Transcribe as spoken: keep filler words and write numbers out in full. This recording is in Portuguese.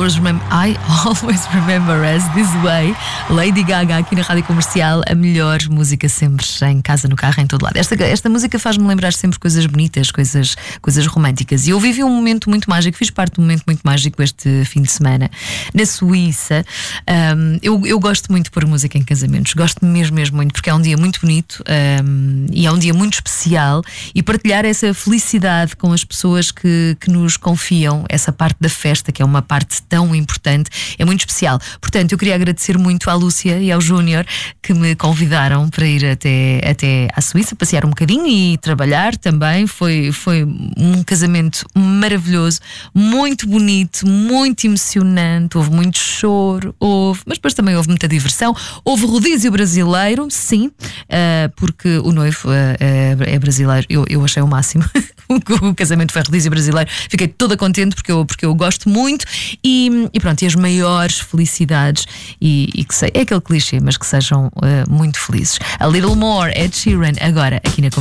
always, remem- I always remember us this way. Lady Gaga aqui na Rádio Comercial, a melhor música sempre, em casa, no carro, em todo lado. Esta, esta música faz-me lembrar sempre coisas bonitas, coisas, coisas românticas. E eu vivi um momento muito mágico, fiz parte de um momento muito mágico este fim de semana na Suíça. Um, eu, eu gosto muito de pôr música em casamentos, gosto mesmo, mesmo muito, porque é um dia muito bonito, um, e é um dia muito especial, e partilhar essa felicidade com as pessoas que, que nos confiam, essa parte da festa, que é uma parte tão importante, é muito especial. Portanto, eu queria agradecer muito à Lúcia e ao Júnior que me convidaram para ir até, até à Suíça, passear um bocadinho e trabalhar também. Foi, foi um casamento maravilhoso, muito bonito, muito emocionante. Houve muito choro, houve, mas depois também houve muita diversão. Houve rodízio brasileiro, sim, uh, porque o noivo uh, é, é brasileiro. Eu, eu achei o máximo. O casamento foi rodízio brasileiro. Fiquei toda contente porque eu, porque eu gosto muito. E, e pronto, e as maiores felicidades. E, e que sei, é aquele clichê, mas que sejam uh, muito felizes. A Little More, Ed Sheeran, agora aqui na